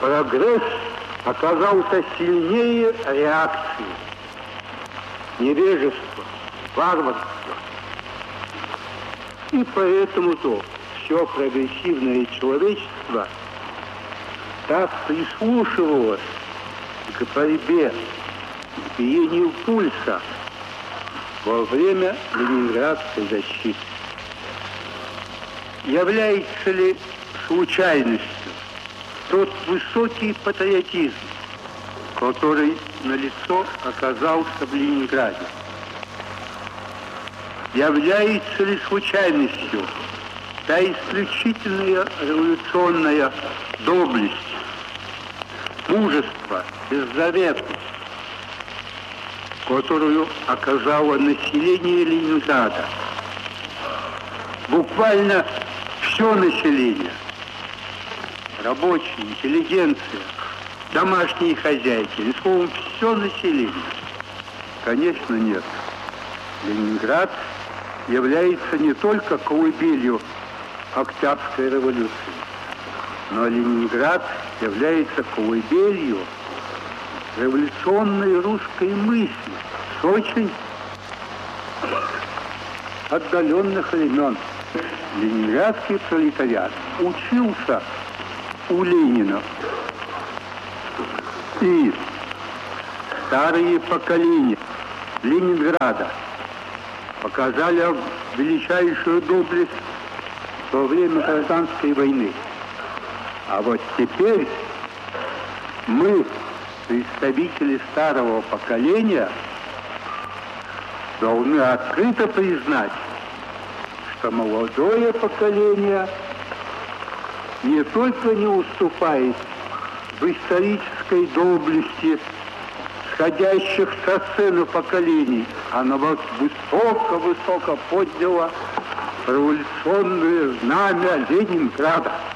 прогресс оказался сильнее реакции, невежества, варварства. И поэтому-то все прогрессивное человечество так прислушивалось к борьбе, к биению пульса во время Ленинградской защиты. Является ли случайностью тот высокий патриотизм, который налицо оказался в Ленинграде? Является ли случайностью та исключительная революционная доблесть, мужество, беззаветность, которую оказало население Ленинграда? Буквально все население, рабочие, интеллигенция, домашние хозяйки, словом, все население. Конечно, нет. Ленинград является не только колыбелью Октябрьской революции, но Ленинград является колыбелью революционной русской мысли с очень отдаленных времен. Ленинградский пролетариат учился у Ленина. И старые поколения Ленинграда показали величайшую доблесть во время гражданской войны. А вот теперь мы, представители старого поколения, должны открыто признать, что молодое поколение не только не уступает в исторической доблести сходящих со сцены поколений, оно вот высоко-высоко подняло революционное знамя Ленинграда.